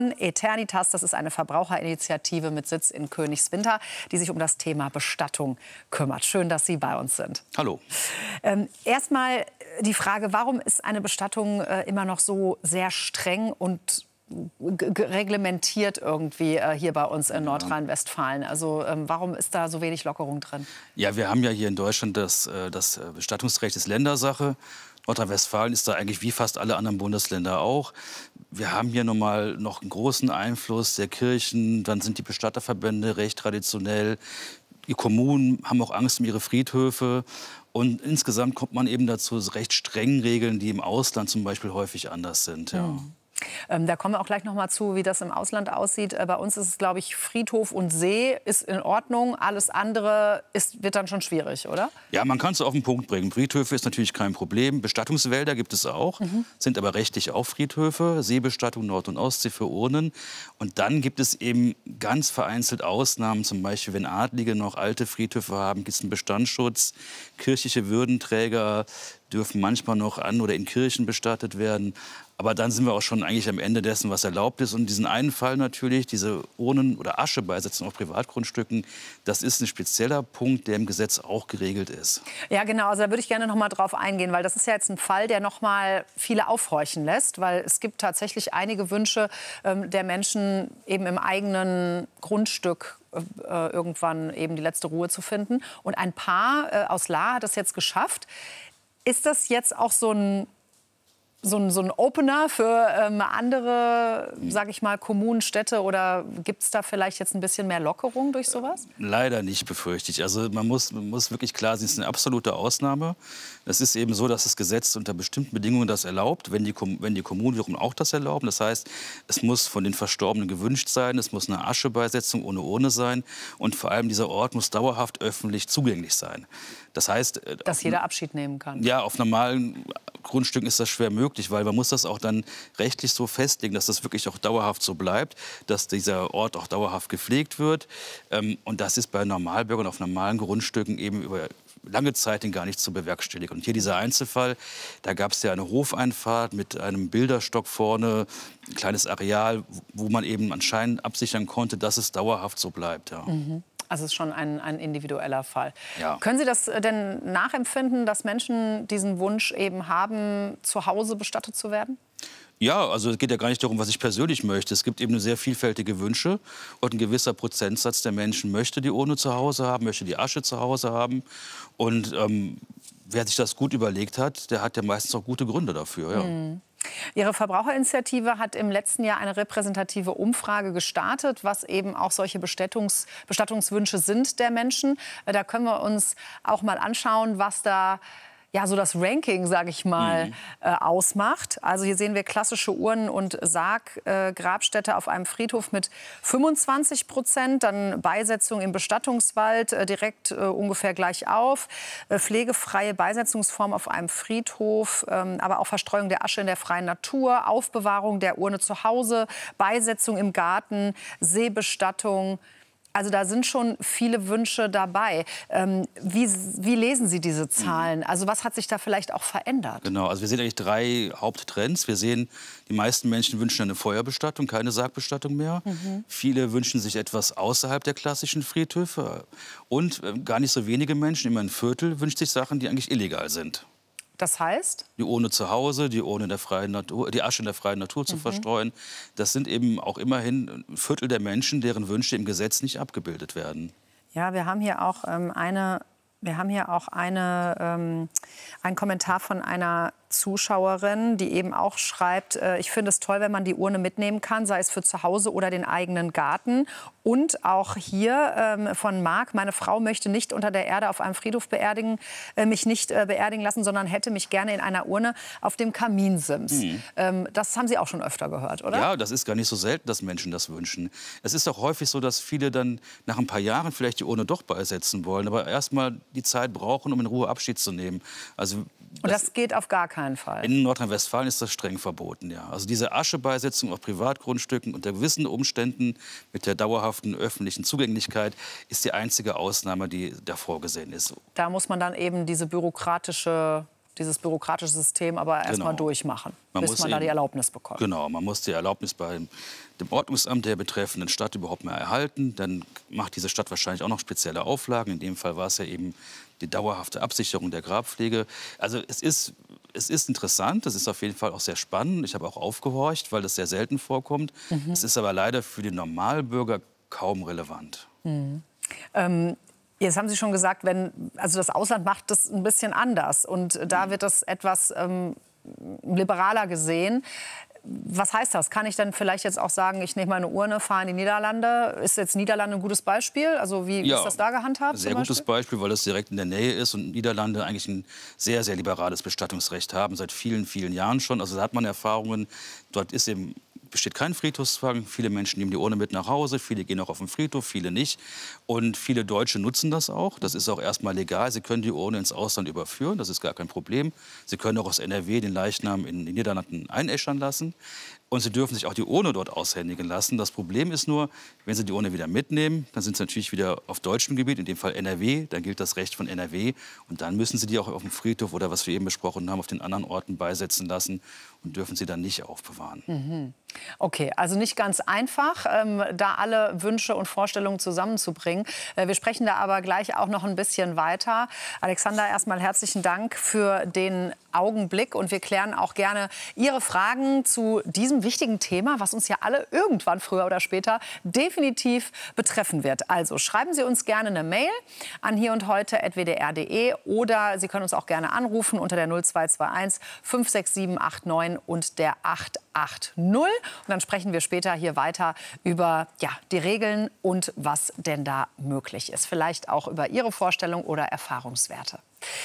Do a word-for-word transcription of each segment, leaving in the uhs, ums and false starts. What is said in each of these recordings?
Aeternitas, das ist eine Verbraucherinitiative mit Sitz in Königswinter, die sich um das Thema Bestattung kümmert. Schön, dass Sie bei uns sind. Hallo. Ähm, Erstmal die Frage, warum ist eine Bestattung äh, immer noch so sehr streng und reglementiert irgendwie äh, hier bei uns in Nordrhein-Westfalen? Also ähm, warum ist da so wenig Lockerung drin? Ja, wir haben ja hier in Deutschland das, äh, das Bestattungsrecht ist Ländersache. Nordrhein-Westfalen ist da eigentlich wie fast alle anderen Bundesländer auch. Wir haben hier nun mal noch einen großen Einfluss der Kirchen. Dann sind die Bestatterverbände recht traditionell. Die Kommunen haben auch Angst um ihre Friedhöfe. Und insgesamt kommt man eben dazu recht strengen Regeln, die im Ausland zum Beispiel häufig anders sind. Ja. Mhm. Ähm, da kommen wir auch gleich noch mal zu, wie das im Ausland aussieht. Äh, bei uns ist es, glaube ich, Friedhof und See ist in Ordnung. Alles andere ist, wird dann schon schwierig, oder? Ja, man kann es auf den Punkt bringen. Friedhöfe ist natürlich kein Problem. Bestattungswälder gibt es auch, mhm. sind aber rechtlich auch Friedhöfe. Seebestattung Nord- und Ostsee für Urnen. Und dann gibt es eben ganz vereinzelt Ausnahmen. Zum Beispiel, wenn Adlige noch alte Friedhöfe haben, gibt es einen Bestandsschutz. Kirchliche Würdenträger dürfen manchmal noch an oder in Kirchen bestattet werden. Aber dann sind wir auch schon eigentlich am Ende dessen, was erlaubt ist. Und diesen einen Fall natürlich, diese Urnen- oder Aschebesetzung auf Privatgrundstücken, das ist ein spezieller Punkt, der im Gesetz auch geregelt ist. Ja, genau. Also da würde ich gerne noch mal drauf eingehen, weil das ist ja jetzt ein Fall, der noch mal viele aufhorchen lässt, weil es gibt tatsächlich einige Wünsche ähm, der Menschen, eben im eigenen Grundstück äh, irgendwann eben die letzte Ruhe zu finden. Und ein Paar äh, aus Lahr hat es jetzt geschafft. Ist das jetzt auch so ein So ein, so ein Opener für ähm, andere, sage ich mal, Kommunen, Städte? Oder gibt es da vielleicht jetzt ein bisschen mehr Lockerung durch sowas? Leider nicht, befürchte ich. Also man muss, man muss wirklich klar sehen, es ist eine absolute Ausnahme. Es ist eben so, dass das Gesetz unter bestimmten Bedingungen das erlaubt, wenn die, wenn die Kommunen wiederum auch das erlauben. Das heißt, es muss von den Verstorbenen gewünscht sein, es muss eine Aschebesetzung ohne Urne sein und vor allem dieser Ort muss dauerhaft öffentlich zugänglich sein. Das heißt, dass jeder Abschied nehmen kann. Ja, auf normalen Grundstücken ist das schwer möglich, weil man muss das auch dann rechtlich so festlegen, dass das wirklich auch dauerhaft so bleibt, dass dieser Ort auch dauerhaft gepflegt wird. Und das ist bei Normalbürgern auf normalen Grundstücken eben über lange Zeit gar nicht zu bewerkstelligen. Und hier dieser Einzelfall, da gab es ja eine Hofeinfahrt mit einem Bilderstock vorne, ein kleines Areal, wo man eben anscheinend absichern konnte, dass es dauerhaft so bleibt. Ja. Mhm. Also es ist schon ein, ein individueller Fall. Ja. Können Sie das denn nachempfinden, dass Menschen diesen Wunsch eben haben, zu Hause bestattet zu werden? Ja, also es geht ja gar nicht darum, was ich persönlich möchte. Es gibt eben sehr vielfältige Wünsche und ein gewisser Prozentsatz der Menschen möchte die Urne zu Hause haben, möchte die Asche zu Hause haben. Und ähm, wer sich das gut überlegt hat, der hat ja meistens auch gute Gründe dafür. Ja. Hm. Ihre Verbraucherinitiative hat im letzten Jahr eine repräsentative Umfrage gestartet, was eben auch solche Bestattungs Bestattungswünsche sind der Menschen. Da können wir uns auch mal anschauen, was da ja, so das Ranking, sage ich mal, mhm. äh, ausmacht. Also hier sehen wir klassische Urnen- und Sarggrabstätte äh, auf einem Friedhof mit fünfundzwanzig Prozent. Dann Beisetzung im Bestattungswald äh, direkt äh, ungefähr gleich auf. Äh, pflegefreie Beisetzungsform auf einem Friedhof, ähm, aber auch Verstreuung der Asche in der freien Natur, Aufbewahrung der Urne zu Hause, Beisetzung im Garten, Seebestattung. Also da sind schon viele Wünsche dabei. Ähm, wie, wie lesen Sie diese Zahlen? Also was hat sich da vielleicht auch verändert? Genau, also wir sehen eigentlich drei Haupttrends. Wir sehen, die meisten Menschen wünschen eine Feuerbestattung, keine Sargbestattung mehr. Mhm. Viele wünschen sich etwas außerhalb der klassischen Friedhöfe. Und äh, gar nicht so wenige Menschen, immer ein Viertel, wünscht sich Sachen, die eigentlich illegal sind. Das heißt? Die Urne zu Hause, die Urne in der freien Natur, die Asche in der freien Natur zu mhm. verstreuen. Das sind eben auch immerhin ein Viertel der Menschen, deren Wünsche im Gesetz nicht abgebildet werden. Ja, wir haben hier auch ähm, eine, wir haben hier auch eine, ähm, einen Kommentar von einer Zuschauerin, die eben auch schreibt, äh, ich finde es toll, wenn man die Urne mitnehmen kann, sei es für zu Hause oder den eigenen Garten. Und auch hier ähm, von Marc, meine Frau möchte nicht unter der Erde auf einem Friedhof beerdigen, äh, mich nicht äh, beerdigen lassen, sondern hätte mich gerne in einer Urne auf dem Kaminsims. Mhm. Ähm, das haben Sie auch schon öfter gehört, oder? Ja, das ist gar nicht so selten, dass Menschen das wünschen. Es ist auch häufig so, dass viele dann nach ein paar Jahren vielleicht die Urne doch beisetzen wollen, aber erst mal die Zeit brauchen, um in Ruhe Abschied zu nehmen. Also Und das, das geht auf gar keinen Fall? In Nordrhein-Westfalen ist das streng verboten, ja. Also diese Aschebesetzung auf Privatgrundstücken unter gewissen Umständen mit der dauerhaften öffentlichen Zugänglichkeit ist die einzige Ausnahme, die da vorgesehen ist. Da muss man dann eben diese bürokratische dieses bürokratische System aber erst mal Genau. durchmachen, Man bis muss man da eben- die Erlaubnis bekommt. Genau, man muss die Erlaubnis bei dem Ordnungsamt der betreffenden Stadt überhaupt mal erhalten. Dann macht diese Stadt wahrscheinlich auch noch spezielle Auflagen. In dem Fall war es ja eben die dauerhafte Absicherung der Grabpflege. Also es ist, es ist interessant, es ist auf jeden Fall auch sehr spannend. Ich habe auch aufgehorcht, weil das sehr selten vorkommt. Mhm. Es ist aber leider für den Normalbürger kaum relevant. Mhm. Ähm, Jetzt haben Sie schon gesagt, wenn, also das Ausland macht das ein bisschen anders und da wird das etwas ähm, liberaler gesehen. Was heißt das? Kann ich dann vielleicht jetzt auch sagen, ich nehme meine Urne, fahre in die Niederlande? Ist jetzt Niederlande ein gutes Beispiel? Also wie Ja, ist das da gehandhabt? Sehr zum gutes Beispiel? Beispiel, weil es direkt in der Nähe ist und Niederlande eigentlich ein sehr, sehr liberales Bestattungsrecht haben, seit vielen, vielen Jahren schon. Also da hat man Erfahrungen, dort ist eben besteht kein Friedhofszwang. Viele Menschen nehmen die Urne mit nach Hause, viele gehen auch auf den Friedhof, viele nicht. Und viele Deutsche nutzen das auch. Das ist auch erstmal legal. Sie können die Urne ins Ausland überführen, das ist gar kein Problem. Sie können auch aus N R W den Leichnam in den Niederlanden einäschern lassen. Und Sie dürfen sich auch die Urne dort aushändigen lassen. Das Problem ist nur, wenn Sie die Urne wieder mitnehmen, dann sind Sie natürlich wieder auf deutschem Gebiet, in dem Fall N R W. Dann gilt das Recht von N R W. Und dann müssen Sie die auch auf dem Friedhof oder was wir eben besprochen haben, auf den anderen Orten beisetzen lassen und dürfen sie dann nicht aufbewahren. Mhm. Okay, also nicht ganz einfach, ähm, da alle Wünsche und Vorstellungen zusammenzubringen. Äh, wir sprechen da aber gleich auch noch ein bisschen weiter. Alexander, erstmal herzlichen Dank für den Augenblick und wir klären auch gerne Ihre Fragen zu diesem wichtigen Thema, was uns ja alle irgendwann früher oder später definitiv betreffen wird. Also schreiben Sie uns gerne eine Mail an hier und heute at w d r punkt d e oder Sie können uns auch gerne anrufen unter der null zwei zwei eins fünf sechs sieben acht neun und der acht acht null. Und dann sprechen wir später hier weiter über ja, die Regeln und was denn da möglich ist. Vielleicht auch über Ihre Vorstellung oder Erfahrungswerte.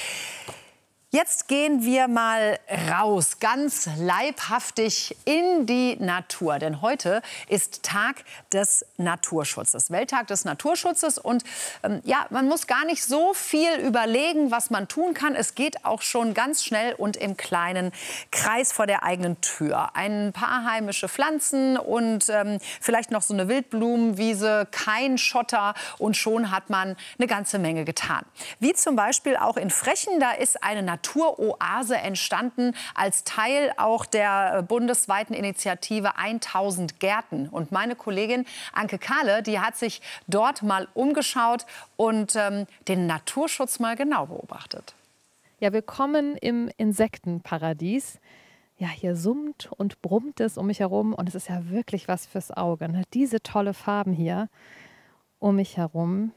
Jetzt gehen wir mal raus, ganz leibhaftig in die Natur. Denn heute ist Tag des Naturschutzes, Welttag des Naturschutzes. Und ähm, ja, man muss gar nicht so viel überlegen, was man tun kann. Es geht auch schon ganz schnell und im kleinen Kreis vor der eigenen Tür. Ein paar heimische Pflanzen und ähm, vielleicht noch so eine Wildblumenwiese, kein Schotter. Und schon hat man eine ganze Menge getan. Wie zum Beispiel auch in Frechen, da ist eine Naturoase entstanden als Teil auch der bundesweiten Initiative tausend Gärten. Und meine Kollegin Anke Kahle, die hat sich dort mal umgeschaut und ähm, den Naturschutz mal genau beobachtet. Ja, willkommen im Insektenparadies. Ja, hier summt und brummt es um mich herum und es ist ja wirklich was fürs Auge. Ne? Diese tolle Farben hier um mich herum,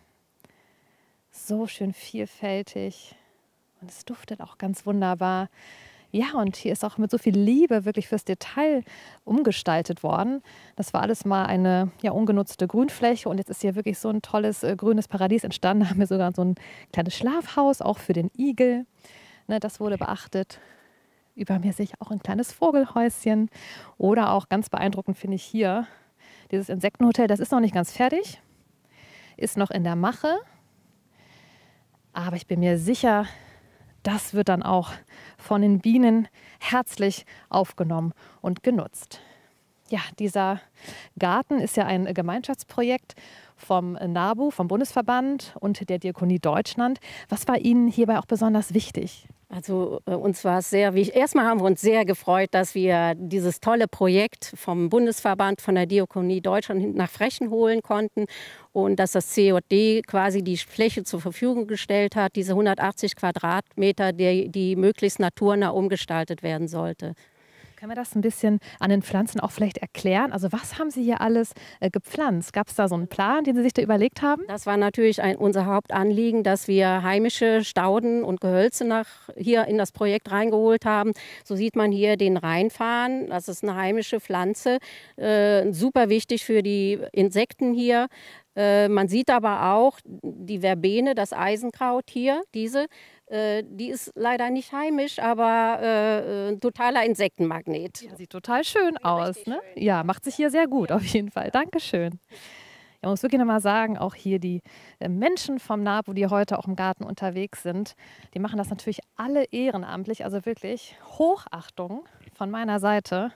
so schön vielfältig. Und es duftet auch ganz wunderbar. Ja, und hier ist auch mit so viel Liebe wirklich fürs Detail umgestaltet worden. Das war alles mal eine ja, ungenutzte Grünfläche und jetzt ist hier wirklich so ein tolles äh, grünes Paradies entstanden. Da haben wir sogar so ein kleines Schlafhaus, auch für den Igel. Ne, das wurde beachtet. Über mir sehe ich auch ein kleines Vogelhäuschen. Oder auch ganz beeindruckend finde ich hier dieses Insektenhotel. Das ist noch nicht ganz fertig, ist noch in der Mache. Aber ich bin mir sicher, das wird dann auch von den Bienen herzlich aufgenommen und genutzt. Ja, dieser Garten ist ja ein Gemeinschaftsprojekt vom NABU, vom Bundesverband und der Diakonie Deutschland. Was war Ihnen hierbei auch besonders wichtig? Also äh, uns war es sehr wichtig. Erstmal haben wir uns sehr gefreut, dass wir dieses tolle Projekt vom Bundesverband, von der Diakonie Deutschland nach Frechen holen konnten und dass das C J D quasi die Fläche zur Verfügung gestellt hat, diese hundertachtzig Quadratmeter, die, die möglichst naturnah umgestaltet werden sollte. Können wir das ein bisschen an den Pflanzen auch vielleicht erklären? Also was haben Sie hier alles äh, gepflanzt? Gab es da so einen Plan, den Sie sich da überlegt haben? Das war natürlich ein, unser Hauptanliegen, dass wir heimische Stauden und Gehölze nach hier in das Projekt reingeholt haben. So sieht man hier den Rheinfarn. Das ist eine heimische Pflanze, äh, super wichtig für die Insekten hier. Äh, man sieht aber auch die Verbene, das Eisenkraut hier, diese. Die ist leider nicht heimisch, aber äh, ein totaler Insektenmagnet. Ja, sieht total schön aus. Ne? Schön. Ja, macht sich hier sehr gut auf jeden Fall. Dankeschön. Ich muss wirklich noch mal sagen, auch hier die Menschen vom NABU, die heute auch im Garten unterwegs sind, die machen das natürlich alle ehrenamtlich. Also wirklich Hochachtung von meiner Seite.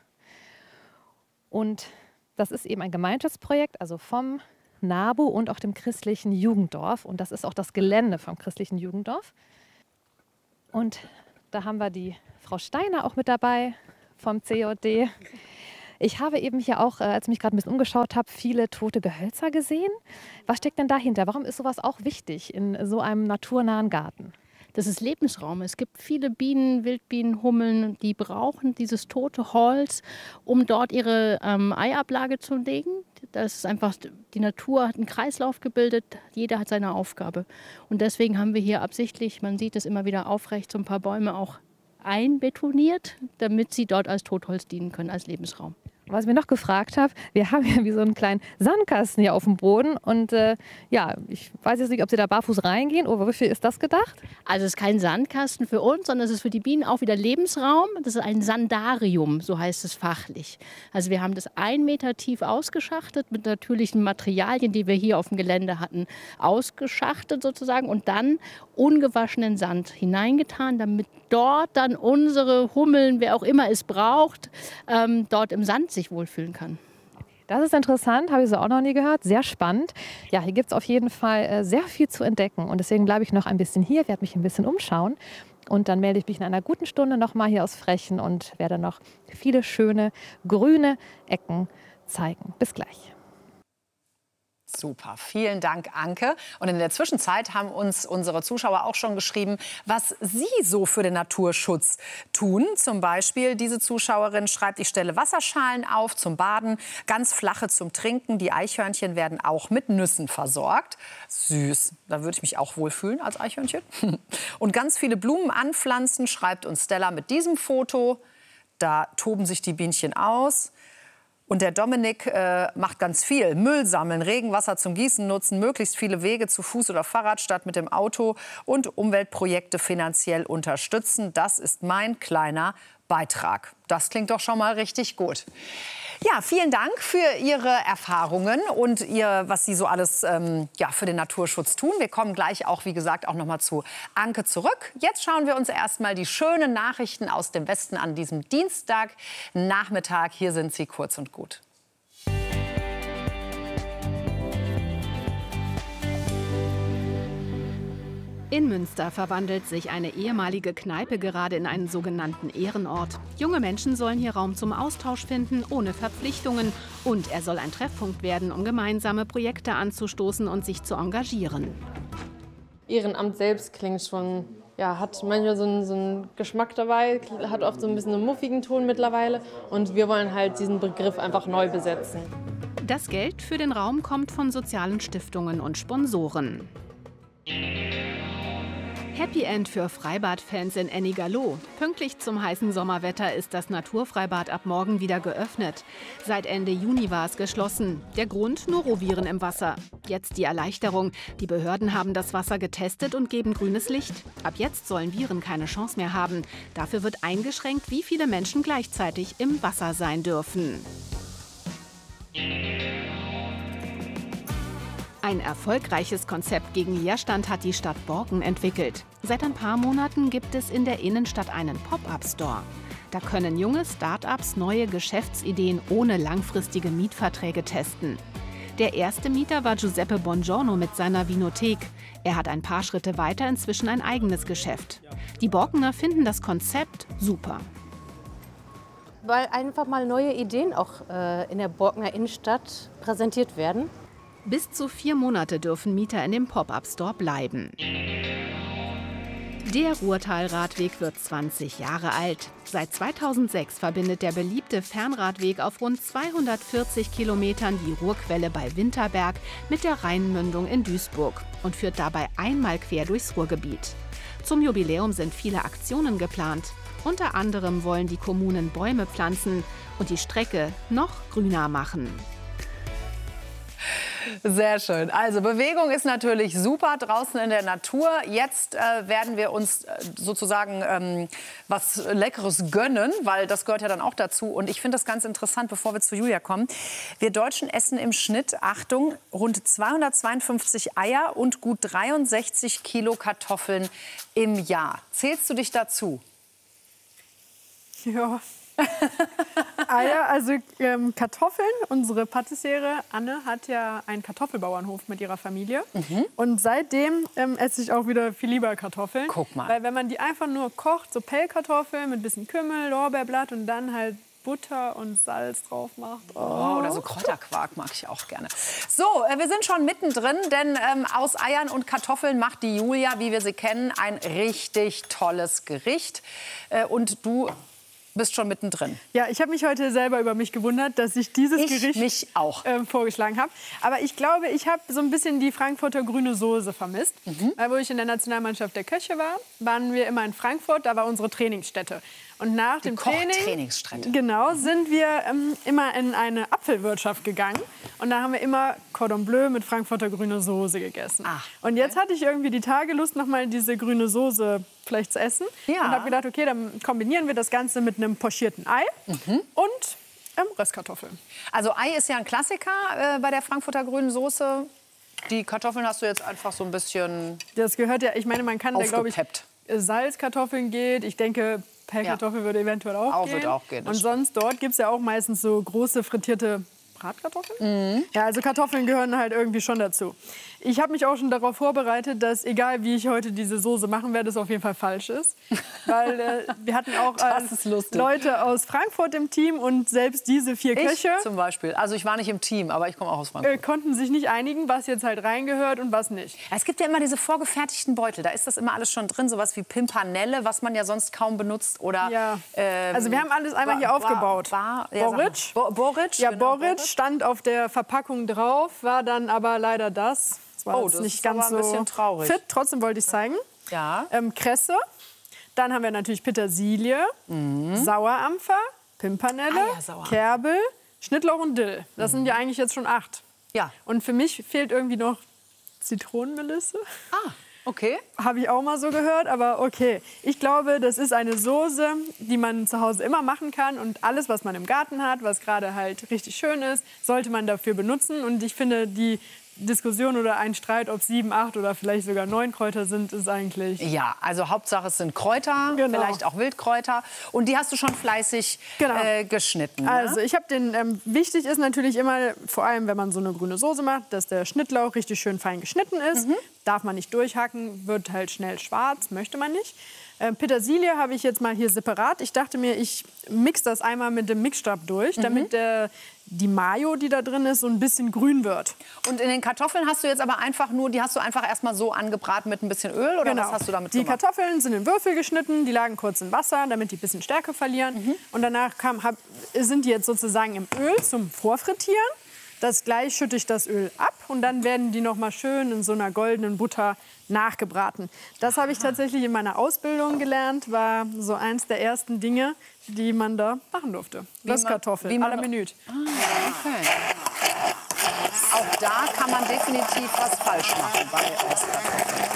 Und das ist eben ein Gemeinschaftsprojekt, also vom NABU und auch dem christlichen Jugenddorf. Und das ist auch das Gelände vom christlichen Jugenddorf. Und da haben wir die Frau Steiner auch mit dabei vom C O D. Ich habe eben hier auch, als ich mich gerade ein bisschen umgeschaut habe, viele tote Gehölzer gesehen. Was steckt denn dahinter? Warum ist sowas auch wichtig in so einem naturnahen Garten? Das ist Lebensraum. Es gibt viele Bienen, Wildbienen, Hummeln, die brauchen dieses tote Holz, um dort ihre ähm, Eiablage zu legen. Das ist einfach, die Natur hat einen Kreislauf gebildet, jeder hat seine Aufgabe. Und deswegen haben wir hier absichtlich, man sieht es immer wieder aufrecht, so ein paar Bäume auch einbetoniert, damit sie dort als Totholz dienen können, als Lebensraum. Was ich mir noch gefragt habe, wir haben ja wie so einen kleinen Sandkasten hier auf dem Boden und äh, ja, ich weiß jetzt nicht, ob Sie da barfuß reingehen oder wofür ist das gedacht? Also es ist kein Sandkasten für uns, sondern es ist für die Bienen auch wieder Lebensraum. Das ist ein Sandarium, so heißt es fachlich. Also wir haben das ein Meter tief ausgeschachtet mit natürlichen Materialien, die wir hier auf dem Gelände hatten, ausgeschachtet sozusagen und dann ungewaschenen Sand hineingetan, damit dort dann unsere Hummeln, wer auch immer es braucht, ähm, dort im Sand sich wohlfühlen kann. Das ist interessant, habe ich so auch noch nie gehört. Sehr spannend. Ja, hier gibt es auf jeden Fall äh, sehr viel zu entdecken. Und deswegen bleibe ich noch ein bisschen hier, werde mich ein bisschen umschauen. Und dann melde ich mich in einer guten Stunde noch mal hier aus Frechen und werde noch viele schöne grüne Ecken zeigen. Bis gleich. Super, vielen Dank, Anke. Und in der Zwischenzeit haben uns unsere Zuschauer auch schon geschrieben, was sie so für den Naturschutz tun. Zum Beispiel diese Zuschauerin schreibt, ich stelle Wasserschalen auf zum Baden, ganz flache zum Trinken. Die Eichhörnchen werden auch mit Nüssen versorgt. Süß, da würde ich mich auch wohlfühlen als Eichhörnchen. Und ganz viele Blumen anpflanzen, schreibt uns Stella mit diesem Foto. Da toben sich die Bienchen aus. Und der Dominik äh, macht ganz viel. Müll sammeln, Regenwasser zum Gießen nutzen, möglichst viele Wege zu Fuß oder Fahrrad statt mit dem Auto und Umweltprojekte finanziell unterstützen. Das ist mein kleiner Beitrag. Das klingt doch schon mal richtig gut. Ja, vielen Dank für Ihre Erfahrungen und ihr, was Sie so alles ähm, ja, für den Naturschutz tun. Wir kommen gleich auch, wie gesagt, auch noch mal zu Anke zurück. Jetzt schauen wir uns erst mal die schönen Nachrichten aus dem Westen an diesem Dienstagnachmittag. Hier sind sie kurz und gut. In Münster verwandelt sich eine ehemalige Kneipe gerade in einen sogenannten Ehrenort. Junge Menschen sollen hier Raum zum Austausch finden, ohne Verpflichtungen. Und er soll ein Treffpunkt werden, um gemeinsame Projekte anzustoßen und sich zu engagieren. Ehrenamt selbst klingt schon, ja, hat manchmal so einen, so einen Geschmack dabei, hat oft so ein bisschen einen muffigen Ton mittlerweile. Und wir wollen halt diesen Begriff einfach neu besetzen. Das Geld für den Raum kommt von sozialen Stiftungen und Sponsoren. Happy End für Freibadfans in Ennigerloh. Pünktlich zum heißen Sommerwetter ist das Naturfreibad ab morgen wieder geöffnet. Seit Ende Juni war es geschlossen. Der Grund: Noroviren im Wasser. Jetzt die Erleichterung. Die Behörden haben das Wasser getestet und geben grünes Licht. Ab jetzt sollen Viren keine Chance mehr haben. Dafür wird eingeschränkt, wie viele Menschen gleichzeitig im Wasser sein dürfen. Ein erfolgreiches Konzept gegen Leerstand hat die Stadt Borken entwickelt. Seit ein paar Monaten gibt es in der Innenstadt einen Pop-up-Store. Da können junge Start-ups neue Geschäftsideen ohne langfristige Mietverträge testen. Der erste Mieter war Giuseppe Bongiorno mit seiner Vinothek. Er hat ein paar Schritte weiter inzwischen ein eigenes Geschäft. Die Borkener finden das Konzept super. Weil einfach mal neue Ideen auch äh, in der Borkener Innenstadt präsentiert werden. Bis zu vier Monate dürfen Mieter in dem Pop-up-Store bleiben. Der Ruhrtal-Radweg wird zwanzig Jahre alt. Seit zweitausendsechs verbindet der beliebte Fernradweg auf rund zweihundertvierzig Kilometern die Ruhrquelle bei Winterberg mit der Rheinmündung in Duisburg und führt dabei einmal quer durchs Ruhrgebiet. Zum Jubiläum sind viele Aktionen geplant. Unter anderem wollen die Kommunen Bäume pflanzen und die Strecke noch grüner machen. Sehr schön. Also Bewegung ist natürlich super draußen in der Natur. Jetzt äh, werden wir uns äh, sozusagen ähm, was Leckeres gönnen, weil das gehört ja dann auch dazu. Und ich finde das ganz interessant, bevor wir zu Julia kommen. Wir Deutschen essen im Schnitt, Achtung, rund zweihundertzweiundfünfzig Eier und gut dreiundsechzig Kilo Kartoffeln im Jahr. Zählst du dich dazu? Ja, Eier, also ähm, Kartoffeln. Unsere Patissiere Anne hat ja einen Kartoffelbauernhof mit ihrer Familie. Mhm. Und seitdem ähm, esse ich auch wieder viel lieber Kartoffeln. Guck mal. Weil wenn man die einfach nur kocht, so Pellkartoffeln mit ein bisschen Kümmel, Lorbeerblatt und dann halt Butter und Salz drauf macht. Oh. Oh, oder so Kräuterquark mag ich auch gerne. So, äh, wir sind schon mittendrin, denn ähm, aus Eiern und Kartoffeln macht die Julia, wie wir sie kennen, ein richtig tolles Gericht. Äh, und du bist schon mittendrin. Ja, ich habe mich heute selber über mich gewundert, dass ich dieses ich Gericht mich auch. Äh, vorgeschlagen habe. Aber ich glaube, ich habe so ein bisschen die Frankfurter grüne Soße vermisst. Mhm. Weil, wo ich in der Nationalmannschaft der Köche war, waren wir immer in Frankfurt. Da war unsere Trainingsstätte. Und nach die dem Training, Trainingsstätte. Genau, sind wir ähm, immer in eine Apfelwirtschaft gegangen. Und da haben wir immer Cordon Bleu mit Frankfurter grüne Soße gegessen. Ach, okay. Und jetzt hatte ich irgendwie die Tage Lust, noch mal diese grüne Soße vielleicht zu essen. Ja. Und habe gedacht, okay, dann kombinieren wir das Ganze mit einem pochierten Ei mhm. und ähm, Röstkartoffeln. Also Ei ist ja ein Klassiker äh, bei der Frankfurter grünen Soße. Die Kartoffeln hast du jetzt einfach so ein bisschen Das gehört ja, ich meine, man kann da, glaube ich, Salzkartoffeln geht. Ich denke, Pellkartoffel ja. würde eventuell auch, auch gehen. Wird auch gehen. Und sonst dort gibt es ja auch meistens so große frittierte Bratkartoffeln. Mhm. Ja, also Kartoffeln gehören halt irgendwie schon dazu. Ich habe mich auch schon darauf vorbereitet, dass egal wie ich heute diese Soße machen werde, es auf jeden Fall falsch ist. Weil äh, wir hatten auch äh, Leute aus Frankfurt im Team und selbst diese vier ich Köche zum Beispiel. Also ich war nicht im Team, aber ich komme auch aus Frankfurt. Äh, konnten sich nicht einigen, was jetzt halt reingehört und was nicht. Es gibt ja immer diese vorgefertigten Beutel. Da ist das immer alles schon drin. Sowas wie Pimpanelle, was man ja sonst kaum benutzt. Oder, ja. ähm, also wir haben alles einmal hier aufgebaut. Bar, ja, Boric. Bo Boric. Ja, genau, Boric stand auf der Verpackung drauf, war dann aber leider das. Das war oh, jetzt das nicht ist ganz aber ein bisschen so traurig. fit. Trotzdem wollte ich es zeigen. Ja. Ähm, Kresse. Dann haben wir natürlich Petersilie, mhm. Sauerampfer, Pimpernelle, ah, ja, Sauerampfer. Kerbel, Schnittlauch und Dill. Das mhm. sind ja eigentlich jetzt schon acht. Ja. Und für mich fehlt irgendwie noch Zitronenmelisse. Ah. Okay. Habe ich auch mal so gehört, aber okay. Ich glaube, das ist eine Soße, die man zu Hause immer machen kann. Und alles, was man im Garten hat, was gerade halt richtig schön ist, sollte man dafür benutzen. Und ich finde, die Diskussion oder ein Streit, ob sieben, acht oder vielleicht sogar neun Kräuter sind, ist eigentlich... Ja, also Hauptsache es sind Kräuter, genau. vielleicht auch Wildkräuter. Und die hast du schon fleißig genau. äh, geschnitten. Ne? Also ich habe den, ähm, wichtig ist natürlich immer, vor allem wenn man so eine grüne Soße macht, dass der Schnittlauch richtig schön fein geschnitten ist. Mhm. Darf man nicht durchhacken, wird halt schnell schwarz, möchte man nicht. Äh, Petersilie habe ich jetzt mal hier separat. Ich dachte mir, ich mix das einmal mit dem Mixstab durch, mhm. damit der, die Mayo, die da drin ist, so ein bisschen grün wird. Und in den Kartoffeln hast du jetzt aber einfach nur, die hast du einfach erst mal so angebraten mit ein bisschen Öl oder genau. was hast du damit die gemacht? Die Kartoffeln sind in Würfel geschnitten, die lagen kurz in Wasser, damit die ein bisschen Stärke verlieren. Mhm. Und danach kam, hab, sind die jetzt sozusagen im Öl zum Vorfrittieren. Das gleich schütte ich das Öl ab und dann werden die noch mal schön in so einer goldenen Butter nachgebraten. Das habe ich tatsächlich in meiner Ausbildung gelernt, war so eins der ersten Dinge, die man da machen durfte. Röstkartoffeln, à la minute. Ah, okay. Auch da kann man definitiv was falsch machen bei Röstkartoffeln.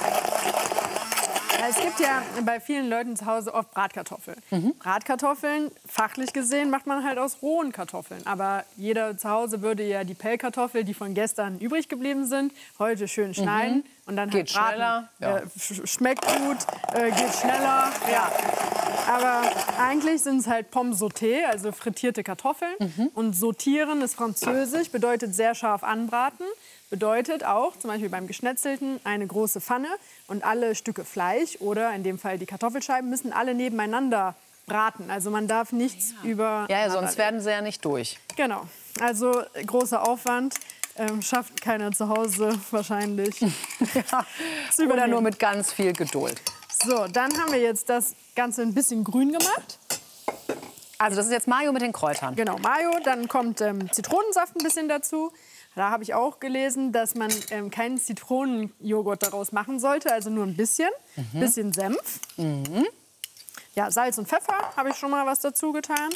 Es gibt ja bei vielen Leuten zu Hause oft Bratkartoffeln. Mhm. Bratkartoffeln, fachlich gesehen, macht man halt aus rohen Kartoffeln. Aber jeder zu Hause würde ja die Pellkartoffel, die von gestern übrig geblieben sind, heute schön schneiden. Mhm. Und dann geht halt schneller. Ja. Äh, schmeckt gut, äh, geht schneller. Ja. Aber eigentlich sind es halt Pommes sauté, also frittierte Kartoffeln. Mhm. Und sautieren ist französisch, bedeutet sehr scharf anbraten. Bedeutet auch, zum Beispiel beim Geschnetzelten, eine große Pfanne und alle Stücke Fleisch oder in dem Fall die Kartoffelscheiben müssen alle nebeneinander braten. Also man darf nichts ja. über... Ja, ja, sonst werden sie ja nicht durch. Genau. Also großer Aufwand. Ähm, schafft keiner zu Hause wahrscheinlich. ja. Oder nur mit ganz viel Geduld. So, dann haben wir jetzt das Ganze ein bisschen grün gemacht. Also das ist jetzt Mayo mit den Kräutern. Genau, Mayo. Dann kommt ähm, Zitronensaft ein bisschen dazu. Da habe ich auch gelesen, dass man ähm, keinen Zitronenjoghurt daraus machen sollte, also nur ein bisschen. Mhm. Bisschen Senf. Mhm. Ja, Salz und Pfeffer habe ich schon mal was dazu getan.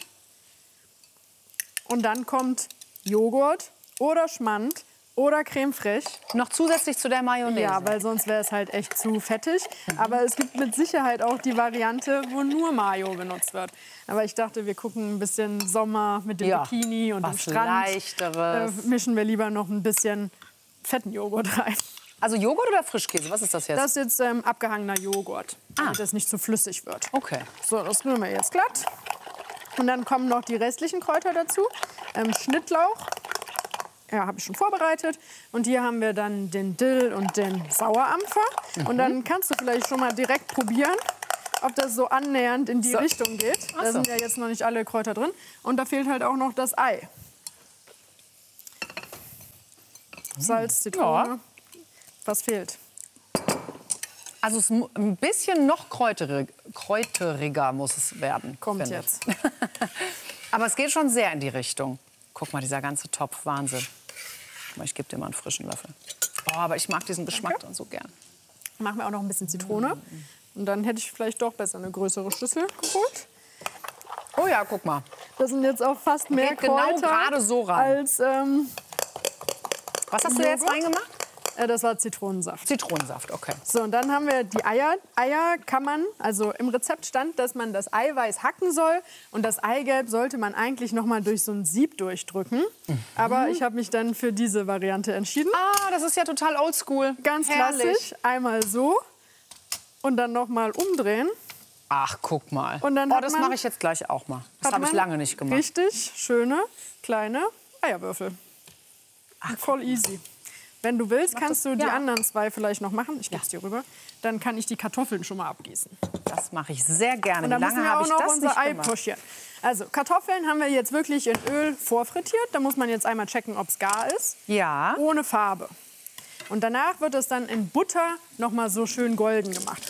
Und dann kommt Joghurt oder Schmand oder Creme fraiche. Noch zusätzlich zu der Mayonnaise? Ja, weil sonst wäre es halt echt zu fettig. Mhm. Aber es gibt mit Sicherheit auch die Variante, wo nur Mayo benutzt wird. Aber ich dachte, wir gucken ein bisschen Sommer mit dem ja, Bikini und dem Strand. Leichteres. Äh, mischen wir lieber noch ein bisschen fetten Joghurt rein. Also Joghurt oder Frischkäse? Was ist das jetzt? Das ist jetzt ähm, abgehangener Joghurt, damit ah. das nicht zu flüssig wird. Okay. So, das rühren wir jetzt glatt. Und dann kommen noch die restlichen Kräuter dazu. Ähm, Schnittlauch, ja, habe ich schon vorbereitet. Und hier haben wir dann den Dill und den Sauerampfer. Mhm. Und dann kannst du vielleicht schon mal direkt probieren, ob das so annähernd in die so. Richtung geht. Da so. sind ja jetzt noch nicht alle Kräuter drin. Und da fehlt halt auch noch das Ei. Salz, Zitrone. Ja. Was fehlt? Also es ein bisschen noch kräuterig, kräuteriger muss es werden. Kommt jetzt. Aber es geht schon sehr in die Richtung. Guck mal, dieser ganze Topf, Wahnsinn. Ich gebe dir mal einen frischen Löffel. Oh, aber ich mag diesen Geschmack dann so gern. Machen wir auch noch ein bisschen Zitrone. Und dann hätte ich vielleicht doch besser eine größere Schüssel geholt. Oh ja, guck mal. Das sind jetzt auch fast mehr geht genau Kräuter gerade so rein. als ähm, Was hast du jetzt reingemacht? Äh, das war Zitronensaft. Zitronensaft, okay. So, und dann haben wir die Eier. Eier kann man, also im Rezept stand, dass man das Eiweiß hacken soll. Und das Eigelb sollte man eigentlich noch mal durch so ein Sieb durchdrücken. Mhm. Aber ich habe mich dann für diese Variante entschieden. Ah, das ist ja total oldschool. Ganz Herrlich. klassisch. Einmal so und dann noch mal umdrehen. Ach, guck mal. Und dann oh, hat das man- mache ich jetzt gleich auch mal. Das habe ich lange nicht gemacht. Richtig schöne kleine Eierwürfel. Ach, voll easy. Wenn du willst, kannst du die ja. anderen zwei vielleicht noch machen. Ich gebe es dir rüber. Dann kann ich die Kartoffeln schon mal abgießen. Das mache ich sehr gerne. Und Wie dann lange müssen wir habe auch ich noch das unser nicht Ei gemacht? pochieren. Also Kartoffeln haben wir jetzt wirklich in Öl vorfrittiert. Da muss man jetzt einmal checken, ob es gar ist. Ja. Ohne Farbe. Und danach wird es dann in Butter noch mal so schön golden gemacht.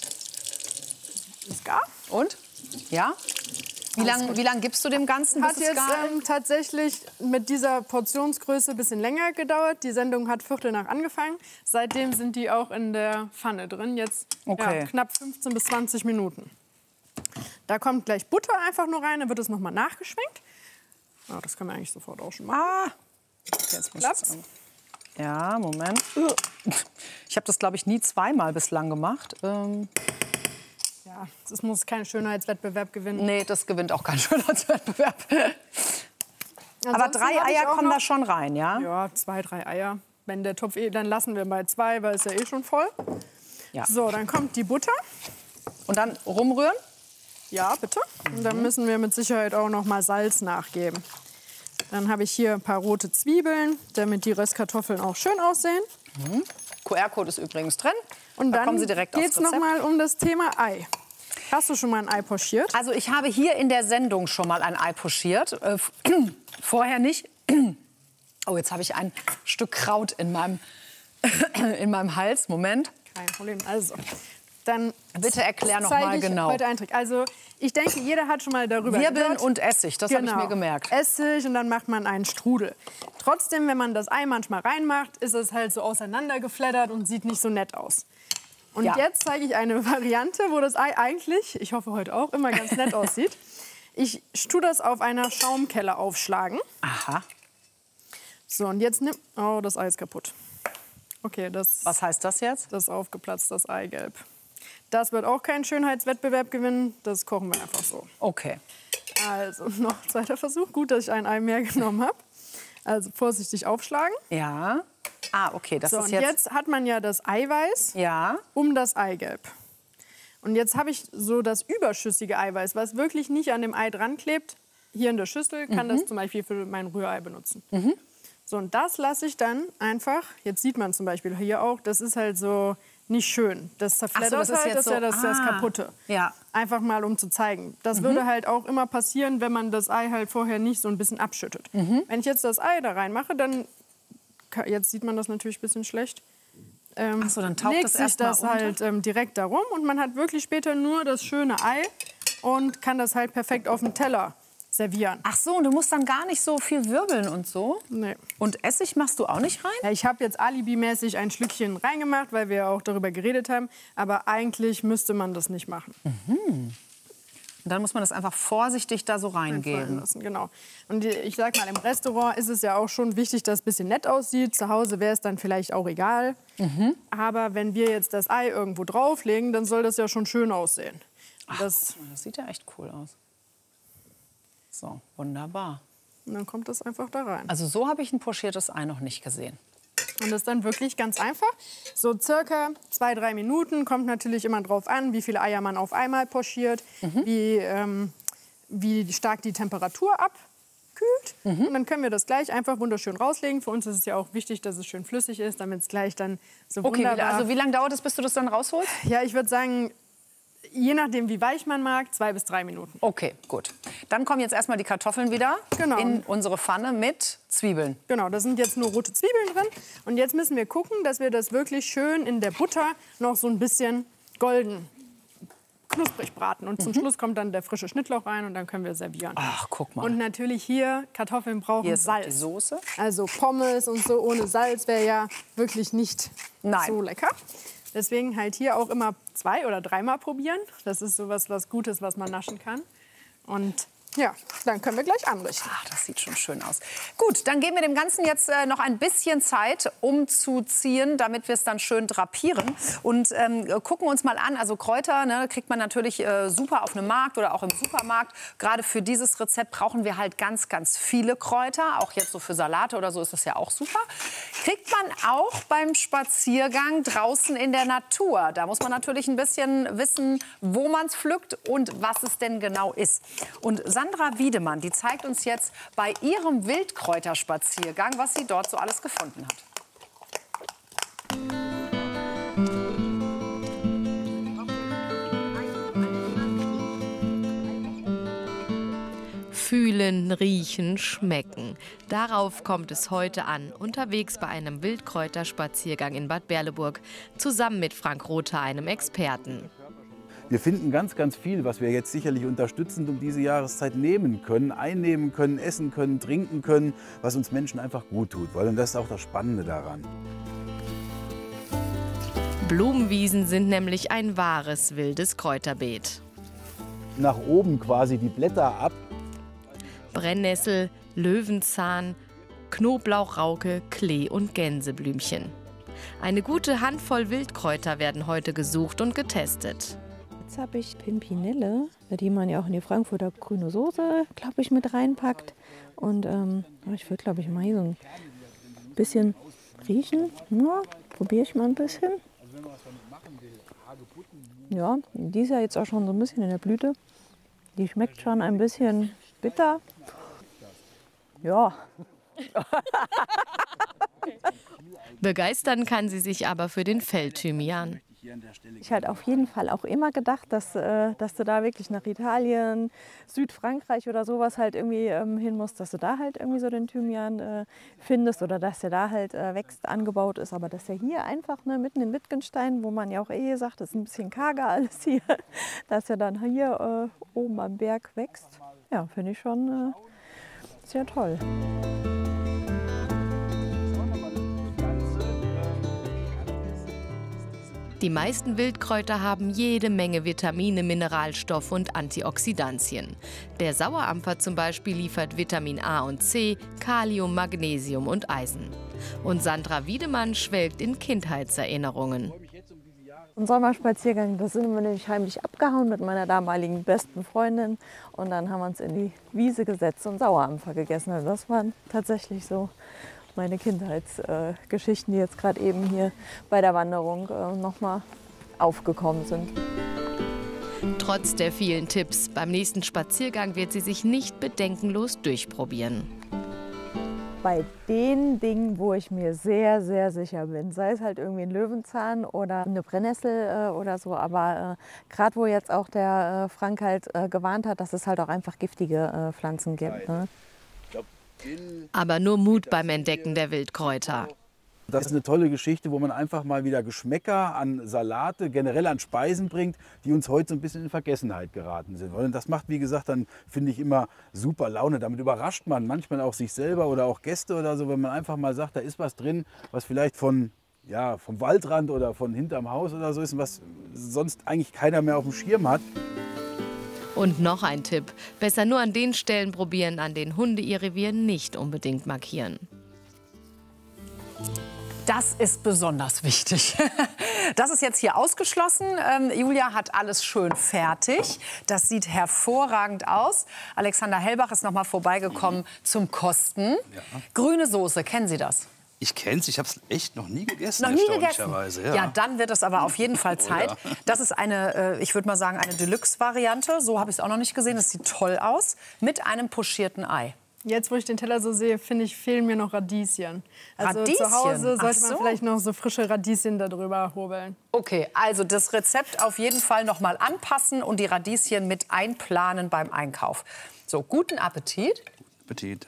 Ist gar? Und? Ja? Wie lange wie lang gibst du dem Ganzen, bis Hat es jetzt gar ist? ähm, tatsächlich mit dieser Portionsgröße ein bisschen länger gedauert. Die Sendung hat Viertel nach angefangen. Seitdem sind die auch in der Pfanne drin. Jetzt Okay. ja, knapp fünfzehn bis zwanzig Minuten. Da kommt gleich Butter einfach nur rein. Dann wird es noch mal nachgeschwenkt. Oh, das können wir eigentlich sofort auch schon machen. Ah. Jetzt muss Klappt's? ich's an- Ja, Moment. Ich habe das, glaube ich, nie zweimal bislang gemacht. Ähm, Ja, es muss keinen Schönheitswettbewerb gewinnen. nee, das gewinnt auch kein Schönheitswettbewerb. Aber Ansonsten drei hab ich Eier auch kommen noch- da schon rein, ja? Ja, zwei, drei Eier. Wenn der Topf eh, dann lassen wir bei zwei, weil es ja eh schon voll. Ja. So, dann kommt die Butter. Und dann rumrühren? Ja, bitte. Und dann müssen wir mit Sicherheit auch noch mal Salz nachgeben. Dann habe ich hier ein paar rote Zwiebeln, damit die Röstkartoffeln auch schön aussehen. Q R-Code ist übrigens drin. Und Da dann kommen Sie direkt aufs geht es noch Rezept. mal um das Thema Ei. Hast du schon mal ein Ei pochiert? Also ich habe hier in der Sendung schon mal ein Ei pochiert. Äh, vorher nicht. Oh, jetzt habe ich ein Stück Kraut in meinem, in meinem Hals. Moment. Kein Problem. Also, dann Bitte erklär noch zeige mal ich genau. heute einen Trick. Also, ich denke, jeder hat schon mal darüber Wirbeln gehört. und Essig, das habe ich Genau. mir gemerkt. Essig und dann macht man einen Strudel. Trotzdem, wenn man das Ei manchmal reinmacht, ist es halt so auseinandergeflattert und sieht nicht so nett aus. Und Ja. jetzt zeige ich eine Variante, wo das Ei eigentlich, ich hoffe heute auch, immer ganz nett aussieht. Ich tue das auf einer Schaumkelle aufschlagen. Aha. So, und jetzt nimm... Oh, das Ei ist kaputt. Okay, das, Was heißt das jetzt? das ist aufgeplatzt, das Eigelb. Das wird auch keinen Schönheitswettbewerb gewinnen. Das kochen wir einfach so. Okay. Also noch zweiter Versuch. Gut, dass ich ein Ei mehr genommen habe. Also vorsichtig aufschlagen. Ja. Ah, okay, das So, ist und jetzt... jetzt hat man ja das Eiweiß Ja. um das Eigelb. Und jetzt habe ich so das überschüssige Eiweiß, was wirklich nicht an dem Ei dran klebt. Hier in der Schüssel kann das zum Beispiel für mein Rührei benutzen. So, und das lasse ich dann einfach, jetzt sieht man zum Beispiel hier auch, das ist halt so nicht schön. Das zerfleddert das ist halt, jetzt das ist ja so- das, das ah, Kaputte. ja. Einfach mal, um zu zeigen. Das würde halt auch immer passieren, wenn man das Ei halt vorher nicht so ein bisschen abschüttet. Wenn ich jetzt das Ei da reinmache, dann, ka- jetzt sieht man das natürlich ein bisschen schlecht, ähm, Ach so, dann taucht legt das sich erst mal das unter? halt ähm, direkt darum und man hat wirklich später nur das schöne Ei und kann das halt perfekt auf dem Teller servieren. Ach so, und du musst dann gar nicht so viel wirbeln und so? Nee. Und Essig machst du auch nicht rein? Ja, ich habe jetzt alibimäßig ein Schlückchen reingemacht, weil wir auch darüber geredet haben. Aber eigentlich müsste man das nicht machen. Und dann muss man das einfach vorsichtig da so Fallen reingeben. lassen, genau. Und ich sag mal, im Restaurant ist es ja auch schon wichtig, dass es ein bisschen nett aussieht. Zu Hause wäre es dann vielleicht auch egal. Aber wenn wir jetzt das Ei irgendwo drauflegen, dann soll das ja schon schön aussehen. Und das, Das sieht ja echt cool aus. So, wunderbar. und dann kommt das einfach da rein. Also so habe ich ein pochiertes Ei noch nicht gesehen. Und das ist dann wirklich ganz einfach. So circa zwei, drei Minuten. Kommt natürlich immer drauf an, wie viele Eier man auf einmal pochiert, wie ähm, wie stark die Temperatur abkühlt. Mhm. Und dann können wir das gleich einfach wunderschön rauslegen. Für uns ist es ja auch wichtig, dass es schön flüssig ist, damit es gleich dann so okay, wunderbar... Also wie lange dauert es, bis du das dann rausholst? Ja, ich würde sagen, je nachdem, wie weich man mag, zwei bis drei Minuten. Okay, gut. Dann kommen jetzt erstmal die Kartoffeln wieder genau. in unsere Pfanne mit Zwiebeln. Genau, da sind jetzt nur rote Zwiebeln drin. Und jetzt müssen wir gucken, dass wir das wirklich schön in der Butter noch so ein bisschen golden knusprig braten. Und zum mhm. Schluss kommt dann der frische Schnittlauch rein und dann können wir servieren. Ach, guck mal. Und natürlich hier, Kartoffeln brauchen hier ist Salz. Die Soße. Also Pommes und so ohne Salz wäre ja wirklich nicht Nein. so lecker. Deswegen halt hier auch immer zwei- oder dreimal probieren. Das ist sowas was Gutes, was man naschen kann. Und ja, dann können wir gleich anrichten. Ach, das sieht schon schön aus. Gut, dann geben wir dem Ganzen jetzt äh, noch ein bisschen Zeit, umzuziehen, damit wir es dann schön drapieren. Und ähm, gucken uns mal an, also Kräuter, ne, kriegt man natürlich äh, super auf einem Markt oder auch im Supermarkt. Gerade für dieses Rezept brauchen wir halt ganz, ganz viele Kräuter. Auch jetzt so für Salate oder so ist das ja auch super. Kriegt man auch beim Spaziergang draußen in der Natur. Da muss man natürlich ein bisschen wissen, wo man es pflückt und was es denn genau ist. Und Sandra Wiedemann, die zeigt uns jetzt bei ihrem Wildkräuterspaziergang, was sie dort so alles gefunden hat. Fühlen, riechen, schmecken. Darauf kommt es heute an, unterwegs bei einem Wildkräuterspaziergang in Bad Berleburg, zusammen mit Frank Rother, einem Experten. Wir finden ganz, ganz viel, was wir jetzt sicherlich unterstützend um diese Jahreszeit nehmen können, einnehmen können, essen können, trinken können, was uns Menschen einfach gut tut. Und das ist auch das Spannende daran. Blumenwiesen sind nämlich ein wahres wildes Kräuterbeet. Nach oben quasi die Blätter ab. Brennnessel, Löwenzahn, Knoblauchrauke, Klee und Gänseblümchen. Eine gute Handvoll Wildkräuter werden heute gesucht und getestet. Jetzt habe ich Pimpinelle, die man ja auch in die Frankfurter grüne Soße, glaube ich, mit reinpackt. Und ähm, ich würde, glaube ich, mal hier so ein bisschen riechen. Ja, probiere ich mal ein bisschen. Ja, die ist ja jetzt auch schon so ein bisschen in der Blüte. Die schmeckt schon ein bisschen bitter. Ja. Begeistern kann sie sich aber für den Feldthymian. Ich hatte auf jeden Fall auch immer gedacht, dass, äh, dass du da wirklich nach Italien, Südfrankreich oder sowas halt irgendwie ähm, hin musst, dass du da halt irgendwie so den Thymian äh, findest oder dass der da halt äh, wächst, angebaut ist. Aber dass der hier einfach ne, mitten in Wittgenstein, wo man ja auch eh sagt, das ist ein bisschen karger alles hier, dass er dann hier äh, oben am Berg wächst. Ja, finde ich schon äh, sehr toll. Die meisten Wildkräuter haben jede Menge Vitamine, Mineralstoffe und Antioxidantien. Der Sauerampfer zum Beispiel liefert Vitamin A und C, Kalium, Magnesium und Eisen. Und Sandra Wiedemann schwelgt in Kindheitserinnerungen. Ein Sommerspaziergang, da sind wir nämlich heimlich abgehauen mit meiner damaligen besten Freundin. Und dann haben wir uns in die Wiese gesetzt und Sauerampfer gegessen. Also das waren tatsächlich so meine Kindheitsgeschichten, äh, die jetzt gerade eben hier bei der Wanderung äh, noch mal aufgekommen sind. Trotz der vielen Tipps, beim nächsten Spaziergang wird sie sich nicht bedenkenlos durchprobieren. Bei den Dingen, wo ich mir sehr, sehr sicher bin, sei es halt irgendwie ein Löwenzahn oder eine Brennnessel äh, oder so, aber äh, gerade wo jetzt auch der äh, Frank halt äh, gewarnt hat, dass es halt auch einfach giftige äh, Pflanzen gibt. Ne? Aber nur Mut beim Entdecken der Wildkräuter. Das ist eine tolle Geschichte, wo man einfach mal wieder Geschmäcker an Salate, generell an Speisen bringt, die uns heute so ein bisschen in Vergessenheit geraten sind. Und das macht, wie gesagt, dann finde ich immer super Laune. Damit überrascht man manchmal auch sich selber oder auch Gäste oder so, wenn man einfach mal sagt, da ist was drin, was vielleicht von, ja, vom Waldrand oder von hinterm Haus oder so ist, was sonst eigentlich keiner mehr auf dem Schirm hat. Und noch ein Tipp. Besser nur an den Stellen probieren, an denen Hunde ihr Revier nicht unbedingt markieren. Das ist besonders wichtig. Das ist jetzt hier ausgeschlossen. Ähm, Julia hat alles schön fertig. Das sieht hervorragend aus. Alexander Hellbach ist noch mal vorbeigekommen zum Kosten. Ja. Grüne Soße, kennen Sie das? Ich kenne es, ich habe es echt noch nie gegessen. Noch nie gegessen? Ja. Ja, dann wird es aber auf jeden Fall Zeit. Oh ja. Das ist eine, äh, ich würde mal sagen, eine Deluxe-Variante. So habe ich es auch noch nicht gesehen. Das sieht toll aus. Mit einem pochierten Ei. Jetzt, wo ich den Teller so sehe, finde ich, fehlen mir noch Radieschen. Also Radieschen? zu Hause sollte Ach man so. vielleicht noch so frische Radieschen darüber hobeln. Okay, also das Rezept auf jeden Fall noch mal anpassen und die Radieschen mit einplanen beim Einkauf. So, guten Appetit. Appetit.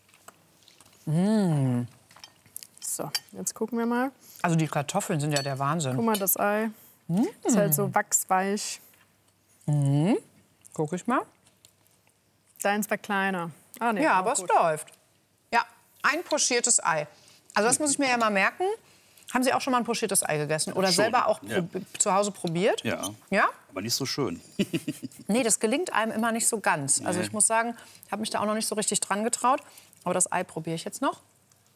Mmh. So, jetzt gucken wir mal. Also die Kartoffeln sind ja der Wahnsinn. Guck mal, das Ei Mmh. ist halt so wachsweich. Mhm. Guck ich mal. Deins war kleiner. Ah, nee, Ja, auch aber es gut. läuft. Ja, ein pochiertes Ei. Also das muss ich mir ja mal merken. Haben Sie auch schon mal ein pochiertes Ei gegessen? Oder Schon, selber auch ja. prob- zu Hause probiert? Ja, Ja? aber nicht so schön. Nee, das gelingt einem immer nicht so ganz. Also Nee. ich muss sagen, ich habe mich da auch noch nicht so richtig dran getraut. Aber das Ei probiere ich jetzt noch.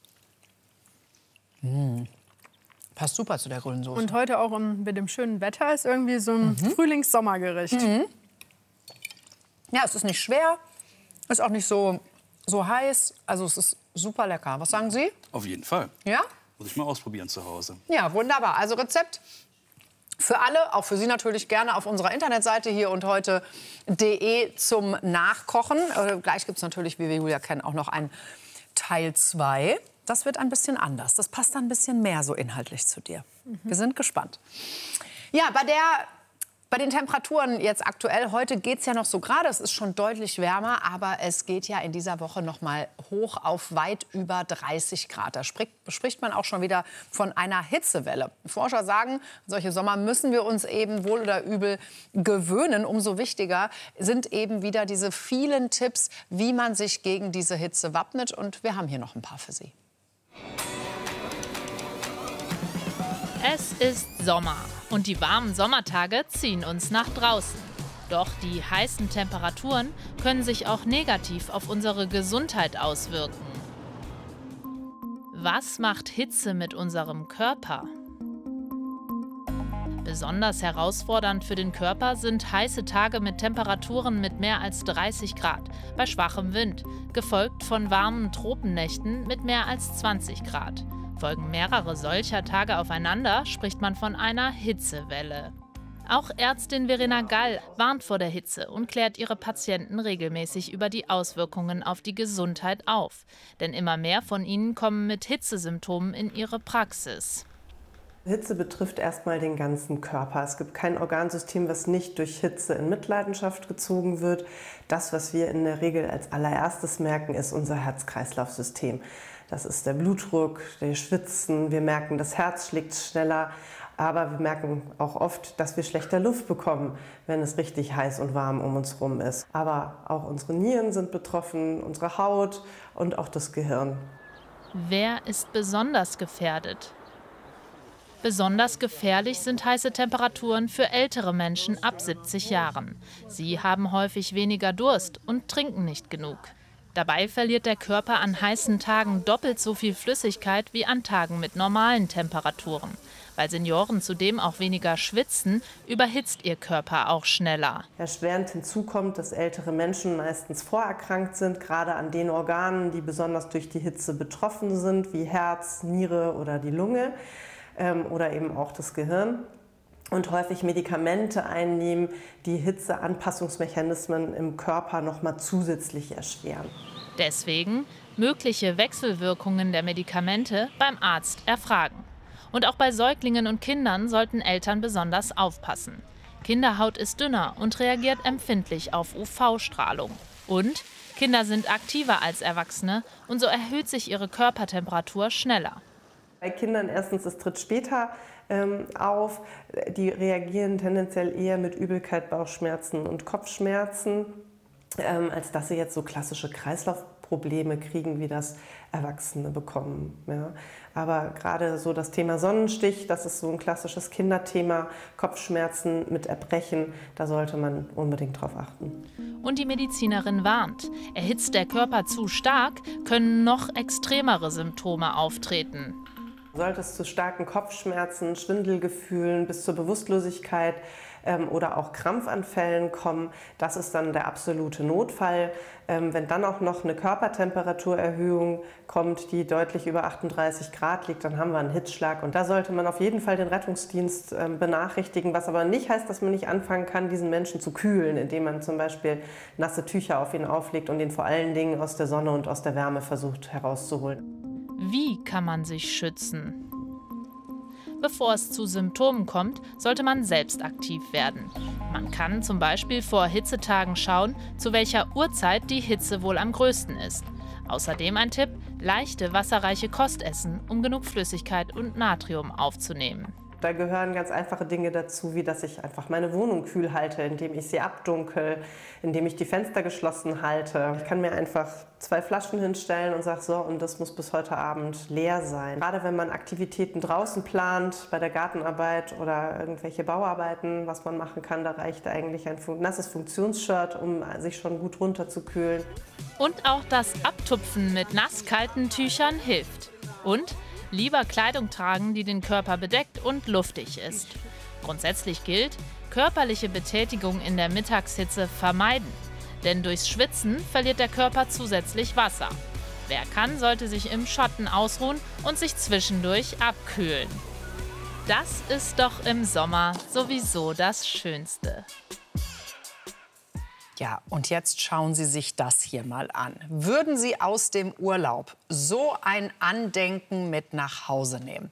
Mmh. Passt super zu der grünen Soße. Und heute auch um, mit dem schönen Wetter ist irgendwie so ein Mhm. Frühlings-Sommergericht. Mhm. Ja, es ist nicht schwer, ist auch nicht so, so heiß. Also es ist super lecker. Was sagen Sie? Auf jeden Fall. Ja? Muss ich mal ausprobieren zu Hause. Ja, wunderbar. Also Rezept für alle, auch für Sie natürlich gerne auf unserer Internetseite hier und heute punkt de zum Nachkochen. Äh, gleich gibt es natürlich, wie wir Julia kennen, auch noch ein Teil zwei. Das wird ein bisschen anders. Das passt dann ein bisschen mehr so inhaltlich zu dir. Wir sind gespannt. Ja, bei der Bei den Temperaturen jetzt aktuell, heute geht es ja noch so gerade, es ist schon deutlich wärmer, aber es geht ja in dieser Woche noch mal hoch auf weit über dreißig Grad. Da spricht, spricht man auch schon wieder von einer Hitzewelle. Forscher sagen, solche Sommer müssen wir uns eben wohl oder übel gewöhnen. Umso wichtiger sind eben wieder diese vielen Tipps, wie man sich gegen diese Hitze wappnet. Und wir haben hier noch ein paar für Sie. Es ist Sommer und die warmen Sommertage ziehen uns nach draußen. Doch die heißen Temperaturen können sich auch negativ auf unsere Gesundheit auswirken. Was macht Hitze mit unserem Körper? Besonders herausfordernd für den Körper sind heiße Tage mit Temperaturen mit mehr als dreißig Grad, bei schwachem Wind, gefolgt von warmen Tropennächten mit mehr als zwanzig Grad. Folgen mehrere solcher Tage aufeinander, spricht man von einer Hitzewelle. Auch Ärztin Verena Gall warnt vor der Hitze und klärt ihre Patienten regelmäßig über die Auswirkungen auf die Gesundheit auf. Denn immer mehr von ihnen kommen mit Hitzesymptomen in ihre Praxis. Hitze betrifft erstmal den ganzen Körper. Es gibt kein Organsystem, was nicht durch Hitze in Mitleidenschaft gezogen wird. Das, was wir in der Regel als allererstes merken, ist unser Herz-Kreislauf-System. Das ist der Blutdruck, der Schwitzen. Wir merken, das Herz schlägt schneller. Aber wir merken auch oft, dass wir schlechter Luft bekommen, wenn es richtig heiß und warm um uns herum ist. Aber auch unsere Nieren sind betroffen, unsere Haut und auch das Gehirn. Wer ist besonders gefährdet? Besonders gefährlich sind heiße Temperaturen für ältere Menschen ab siebzig Jahren. Sie haben häufig weniger Durst und trinken nicht genug. Dabei verliert der Körper an heißen Tagen doppelt so viel Flüssigkeit wie an Tagen mit normalen Temperaturen. Weil Senioren zudem auch weniger schwitzen, überhitzt ihr Körper auch schneller. Erschwerend hinzu kommt, dass ältere Menschen meistens vorerkrankt sind, gerade an den Organen, die besonders durch die Hitze betroffen sind, wie Herz, Niere oder die Lunge ähm, oder eben auch das Gehirn. Und häufig Medikamente einnehmen, die Hitzeanpassungsmechanismen im Körper noch mal zusätzlich erschweren. Deswegen mögliche Wechselwirkungen der Medikamente beim Arzt erfragen. Und auch bei Säuglingen und Kindern sollten Eltern besonders aufpassen. Kinderhaut ist dünner und reagiert empfindlich auf U V-Strahlung. Und Kinder sind aktiver als Erwachsene und so erhöht sich ihre Körpertemperatur schneller. Bei Kindern erstens, es tritt später ähm, auf. Die reagieren tendenziell eher mit Übelkeit, Bauchschmerzen und Kopfschmerzen, ähm, als dass sie jetzt so klassische Kreislaufprobleme kriegen, wie das Erwachsene bekommen. Ja. Aber gerade so das Thema Sonnenstich, das ist so ein klassisches Kinderthema, Kopfschmerzen mit Erbrechen, da sollte man unbedingt drauf achten. Und die Medizinerin warnt, erhitzt der Körper zu stark, können noch extremere Symptome auftreten. Sollte es zu starken Kopfschmerzen, Schwindelgefühlen bis zur Bewusstlosigkeit ähm, oder auch Krampfanfällen kommen. Das ist dann der absolute Notfall. Ähm, wenn dann auch noch eine Körpertemperaturerhöhung kommt, die deutlich über achtunddreißig Grad liegt, dann haben wir einen Hitzschlag. Und da sollte man auf jeden Fall den Rettungsdienst äh, benachrichtigen, was aber nicht heißt, dass man nicht anfangen kann, diesen Menschen zu kühlen, indem man zum Beispiel nasse Tücher auf ihn auflegt und ihn vor allen Dingen aus der Sonne und aus der Wärme versucht herauszuholen. Wie kann man sich schützen? Bevor es zu Symptomen kommt, sollte man selbst aktiv werden. Man kann zum Beispiel vor Hitzetagen schauen, zu welcher Uhrzeit die Hitze wohl am größten ist. Außerdem ein Tipp: leichte, wasserreiche Kost essen, um genug Flüssigkeit und Natrium aufzunehmen. Da gehören ganz einfache Dinge dazu, wie dass ich einfach meine Wohnung kühl halte, indem ich sie abdunkel, indem ich die Fenster geschlossen halte. Ich kann mir einfach zwei Flaschen hinstellen und sage so, und das muss bis heute Abend leer sein. Gerade wenn man Aktivitäten draußen plant, bei der Gartenarbeit oder irgendwelche Bauarbeiten, was man machen kann, da reicht eigentlich ein nasses Funktionsshirt, um sich schon gut runterzukühlen. Und auch das Abtupfen mit nasskalten Tüchern hilft. Und lieber Kleidung tragen, die den Körper bedeckt und luftig ist. Grundsätzlich gilt, körperliche Betätigung in der Mittagshitze vermeiden. Denn durchs Schwitzen verliert der Körper zusätzlich Wasser. Wer kann, sollte sich im Schatten ausruhen und sich zwischendurch abkühlen. Das ist doch im Sommer sowieso das Schönste. Ja, und jetzt schauen Sie sich das hier mal an. Würden Sie aus dem Urlaub so ein Andenken mit nach Hause nehmen?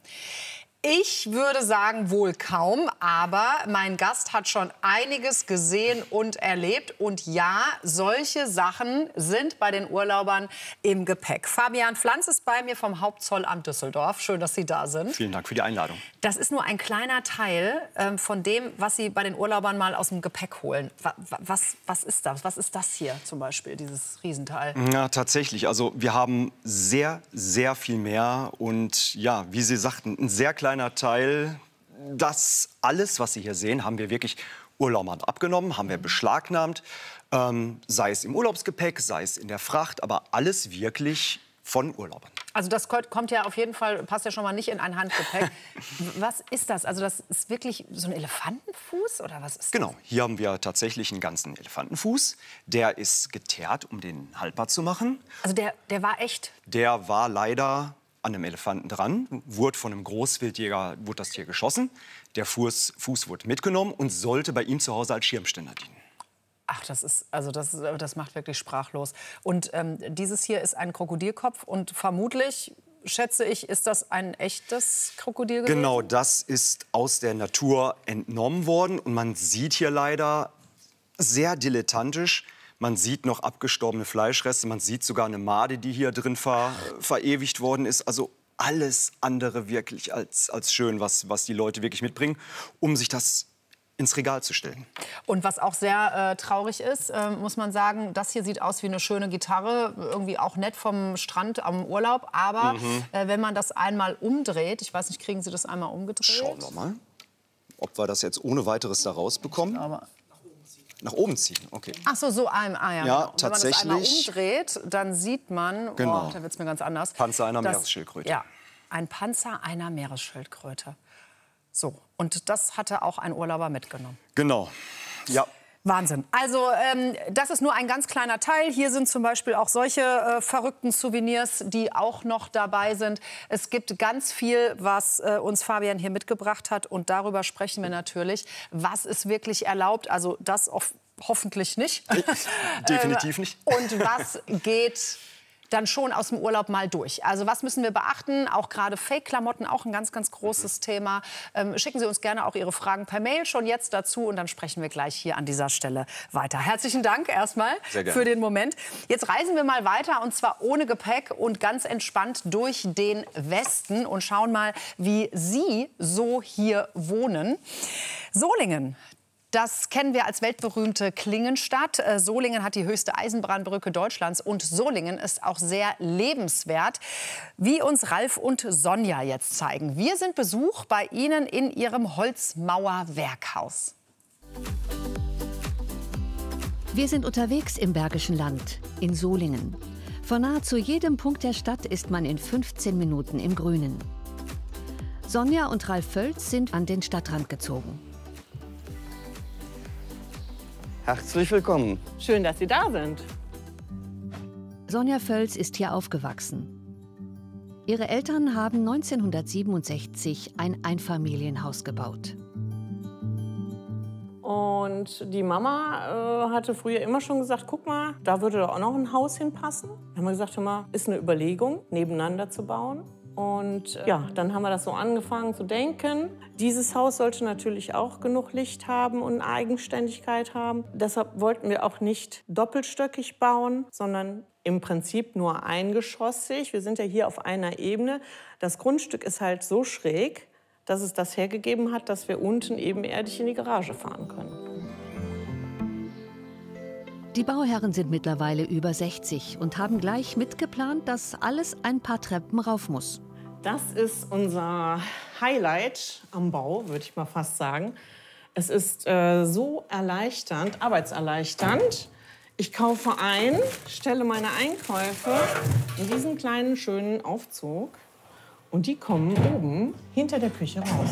Ich würde sagen, wohl kaum, aber mein Gast hat schon einiges gesehen und erlebt. Und ja, solche Sachen sind bei den Urlaubern im Gepäck. Fabian Pflanz ist bei mir vom Hauptzollamt Düsseldorf. Schön, dass Sie da sind. Vielen Dank für die Einladung. Das ist nur ein kleiner Teil ähm, von dem, was Sie bei den Urlaubern mal aus dem Gepäck holen. Was, was, was ist das? Was ist das hier zum Beispiel, dieses Riesenteil? Ja, tatsächlich. Also wir haben sehr, sehr viel mehr. Und ja, wie Sie sagten, ein sehr kleiner Teil. Das alles, was Sie hier sehen, haben wir wirklich Urlaubern abgenommen, haben wir beschlagnahmt. Ähm, sei es im Urlaubsgepäck, sei es in der Fracht, aber alles wirklich von Urlaubern. Also das kommt ja auf jeden Fall, passt ja schon mal nicht in ein Handgepäck. Was ist das? Also das ist wirklich so ein Elefantenfuß oder was ist das? Genau, hier haben wir tatsächlich einen ganzen Elefantenfuß. Der ist geteert, um den haltbar zu machen. Also der, der war echt? Der war leider an einem Elefanten dran, wurde von einem Großwildjäger wurde das Tier geschossen. Der Fuß, Fuß wurde mitgenommen und sollte bei ihm zu Hause als Schirmständer dienen. Ach, das ist, also das, das macht wirklich sprachlos. Und ähm, dieses hier ist ein Krokodilkopf und vermutlich, schätze ich, ist das ein echtes Krokodil gewesen? Genau, das ist aus der Natur entnommen worden und man sieht hier leider sehr dilettantisch, man sieht noch abgestorbene Fleischreste, man sieht sogar eine Made, die hier drin ver, verewigt worden ist. Also alles andere wirklich als, als schön, was, was die Leute wirklich mitbringen, um sich das ins Regal zu stellen. Und was auch sehr äh, traurig ist, äh, muss man sagen, das hier sieht aus wie eine schöne Gitarre, irgendwie auch nett vom Strand am Urlaub. Aber mhm. äh, wenn man das einmal umdreht, ich weiß nicht, kriegen Sie das einmal umgedreht? Schauen wir mal, ob wir das jetzt ohne weiteres da rausbekommen. Aber nach oben ziehen, okay. Ach so, so ein, ah ja, ja genau. tatsächlich. Wenn man das einmal umdreht, dann sieht man, genau. oh, da wird es mir ganz anders. Panzer einer das, Meeresschildkröte. Ja, ein Panzer einer Meeresschildkröte. So, und das hatte auch ein Urlauber mitgenommen. Genau, ja. Wahnsinn. Also ähm, das ist nur ein ganz kleiner Teil. Hier sind zum Beispiel auch solche äh, verrückten Souvenirs, die auch noch dabei sind. Es gibt ganz viel, was äh, uns Fabian hier mitgebracht hat. Und darüber sprechen wir natürlich. Was ist wirklich erlaubt? Also das auf, hoffentlich nicht. Definitiv nicht. Und was geht dann schon aus dem Urlaub mal durch. Also was müssen wir beachten? Auch gerade Fake-Klamotten, auch ein ganz, ganz großes Thema. Ähm, schicken Sie uns gerne auch Ihre Fragen per Mail schon jetzt dazu und dann sprechen wir gleich hier an dieser Stelle weiter. Herzlichen Dank erstmal für den Moment. Jetzt reisen wir mal weiter und zwar ohne Gepäck und ganz entspannt durch den Westen und schauen mal, wie Sie so hier wohnen. Solingen. Das kennen wir als weltberühmte Klingenstadt. Solingen hat die höchste Eisenbahnbrücke Deutschlands und Solingen ist auch sehr lebenswert, wie uns Ralf und Sonja jetzt zeigen. Wir sind Besuch bei Ihnen in Ihrem Holzmauerwerkhaus. Wir sind unterwegs im Bergischen Land, in Solingen. Von nahezu jedem Punkt der Stadt ist man in fünfzehn Minuten im Grünen. Sonja und Ralf Völz sind an den Stadtrand gezogen. Herzlich willkommen. Schön, dass Sie da sind. Sonja Völz ist hier aufgewachsen. Ihre Eltern haben neunzehnhundertsiebenundsechzig ein Einfamilienhaus gebaut. Und die Mama äh, hatte früher immer schon gesagt, guck mal, da würde doch auch noch ein Haus hinpassen. Dann haben wir gesagt, hör mal, ist eine Überlegung, nebeneinander zu bauen. Und äh, ja, dann haben wir das so angefangen zu denken. Dieses Haus sollte natürlich auch genug Licht haben und Eigenständigkeit haben. Deshalb wollten wir auch nicht doppelstöckig bauen, sondern im Prinzip nur eingeschossig. Wir sind ja hier auf einer Ebene. Das Grundstück ist halt so schräg, dass es das hergegeben hat, dass wir unten ebenerdig in die Garage fahren können. Die Bauherren sind mittlerweile über sechzig und haben gleich mitgeplant, dass alles ein paar Treppen rauf muss. Das ist unser Highlight am Bau, würde ich mal fast sagen. Es ist äh, so erleichternd, arbeitserleichternd. Ich kaufe ein, stelle meine Einkäufe in diesen kleinen, schönen Aufzug. Und die kommen oben hinter der Küche raus.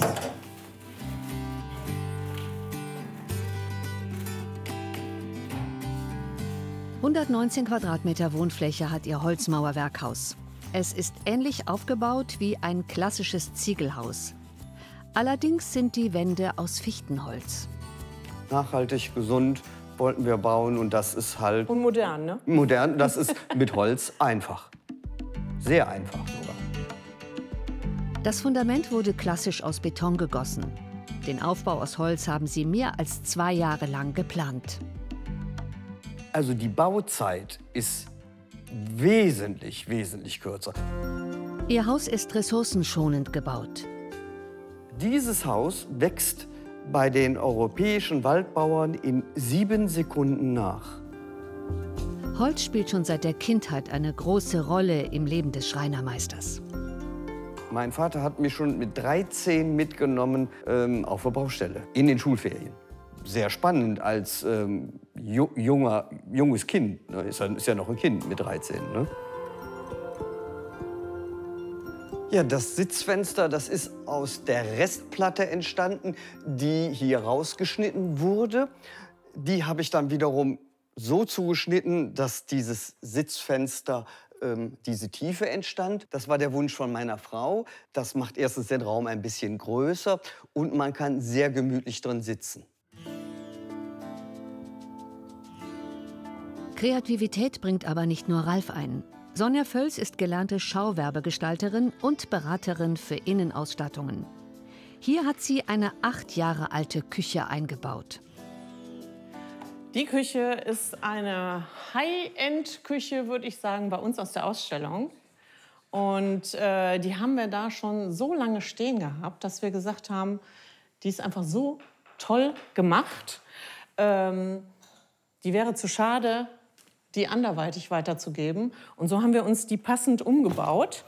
hundertneunzehn Quadratmeter Wohnfläche hat ihr Holzmauerwerkhaus. Es ist ähnlich aufgebaut wie ein klassisches Ziegelhaus. Allerdings sind die Wände aus Fichtenholz. Nachhaltig, gesund wollten wir bauen und das ist halt... Und modern, ne? Modern, das ist mit Holz einfach. Sehr einfach sogar. Das Fundament wurde klassisch aus Beton gegossen. Den Aufbau aus Holz haben sie mehr als zwei Jahre lang geplant. Also die Bauzeit ist wesentlich, wesentlich kürzer. Ihr Haus ist ressourcenschonend gebaut. Dieses Haus wächst bei den europäischen Waldbauern in sieben Sekunden nach. Holz spielt schon seit der Kindheit eine große Rolle im Leben des Schreinermeisters. Mein Vater hat mich schon mit dreizehn mitgenommen ähm, auf der Baustelle, in den Schulferien. Sehr spannend als ähm, ju junger, junges Kind. Ne? Ist, ja, ist ja noch ein Kind mit dreizehn. Ne? Ja, das Sitzfenster, das ist aus der Restplatte entstanden, die hier rausgeschnitten wurde. Die habe ich dann wiederum so zugeschnitten, dass dieses Sitzfenster ähm, diese Tiefe entstand. Das war der Wunsch von meiner Frau. Das macht erstens den Raum ein bisschen größer und man kann sehr gemütlich drin sitzen. Kreativität bringt aber nicht nur Ralf ein. Sonja Völz ist gelernte Schauwerbegestalterin und Beraterin für Innenausstattungen. Hier hat sie eine acht Jahre alte Küche eingebaut. Die Küche ist eine High-End-Küche, würde ich sagen, bei uns aus der Ausstellung. Und äh, die haben wir da schon so lange stehen gehabt, dass wir gesagt haben, die ist einfach so toll gemacht. Ähm, die wäre zu schade, die anderweitig weiterzugeben. Und so haben wir uns die passend umgebaut.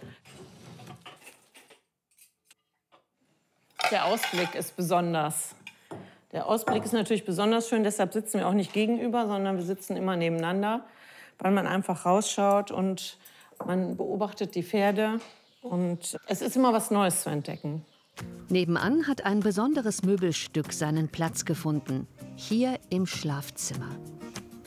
Der Ausblick ist besonders. Der Ausblick ist natürlich besonders schön, deshalb sitzen wir auch nicht gegenüber, sondern wir sitzen immer nebeneinander, weil man einfach rausschaut und man beobachtet die Pferde. Und es ist immer was Neues zu entdecken. Nebenan hat ein besonderes Möbelstück seinen Platz gefunden. Hier im Schlafzimmer.